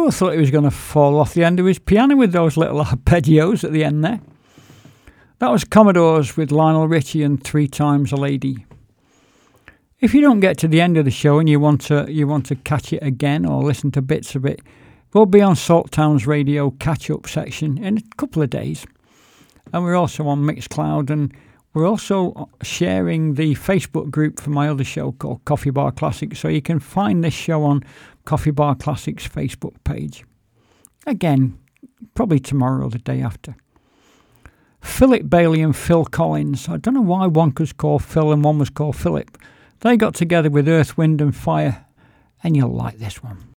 I thought he was going to fall off the end of his piano with those little arpeggios at the end there. That was Commodores with Lionel Richie and Three Times a Lady. If you don't get to the end of the show and you want to catch it again or listen to bits of it, we'll be on Salttown's radio catch-up section in a couple of days. And we're also on Mixcloud, and we're also sharing the Facebook group for my other show called Coffee Bar Classics, so you can find this show on Coffee Bar Classics Facebook page. Again, probably tomorrow or the day after. Philip Bailey and Phil Collins. I don't know why one was called Phil and one was called Philip. They got together with Earth, Wind and Fire, and you'll like this one.